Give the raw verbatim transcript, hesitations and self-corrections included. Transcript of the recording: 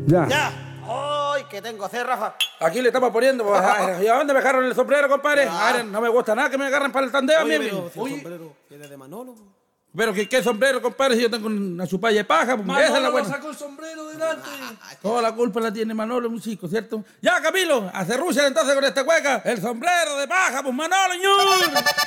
Ya. ¡Ya! ¡Ay, qué tengo que hacer, Rafa! Aquí le estamos poniendo. Pues, a- ¿y a dónde me agarran el sombrero, compadre? Ah. Ay, no me gusta nada que me agarren para el tandeo a mí. Oye, pero si el Oye, sombrero viene de Manolo. pero ¿qué, qué sombrero, compadre? Si yo tengo una chupalla de paja, pues esa es la buena. sacó el sombrero delante. Toda la culpa la tiene Manolo, un chico, ¿cierto? Ya, Camilo, a cerruchar entonces con esta cueca. El sombrero de paja, pues Manolo, ñur.